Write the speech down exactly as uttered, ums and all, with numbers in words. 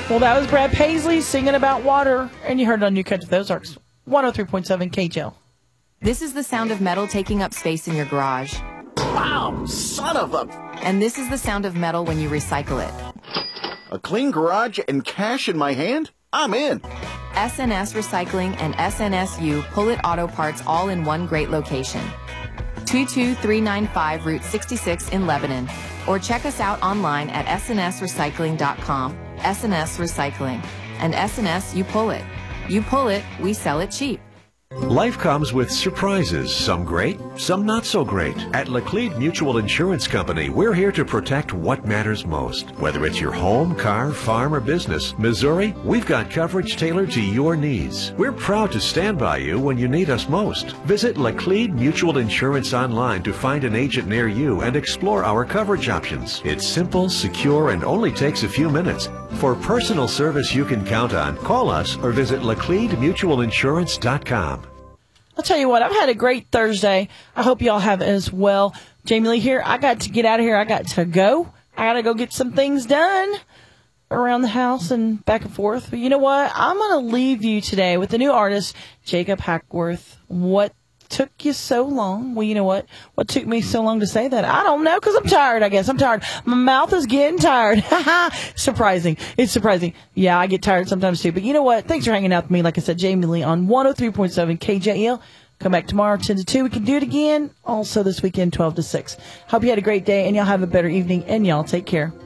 Well, that was Brad Paisley singing about water, and you heard it on New Country Ozarks, one oh three point seven K J L. This is the sound of metal taking up space in your garage. Wow, son of a... And this is the sound of metal when you recycle it. A clean garage and cash in my hand? I'm in. S N S Recycling and S N S U Pull-It Auto Parts all in one great location. two two three nine five Route sixty-six in Lebanon. Or check us out online at S N S recycling dot com. S N S Recycling. And S N S, you pull it. You pull it, we sell it cheap. Life comes with surprises, some great, some not so great. At Laclede Mutual Insurance Company, we're here to protect what matters most. Whether it's your home, car, farm, or business, Missouri, we've got coverage tailored to your needs. We're proud to stand by you when you need us most. Visit Laclede Mutual Insurance online to find an agent near you and explore our coverage options. It's simple, secure, and only takes a few minutes. For personal service you can count on, call us or visit Laclede Mutual Insurance dot com. I'll tell you what, I've had a great Thursday. I hope y'all have as well. Jamie Lee here. I got to get out of here. I got to go. I got to go get some things done around the house and back and forth. But you know what? I'm going to leave you today with the new artist, Jacob Hackworth. What took you so long? Well, you know what? What took me so long to say that? I don't know, because I'm tired, I guess. I'm tired. My mouth is getting tired. Surprising. It's surprising. Yeah, I get tired sometimes too. But you know what? Thanks for hanging out with me. Like I said, Jamie Lee on one oh three point seven K J L. Come back tomorrow, ten to two. We can do it again. Also this weekend, twelve to six. Hope you had a great day, and y'all have a better evening, and y'all take care.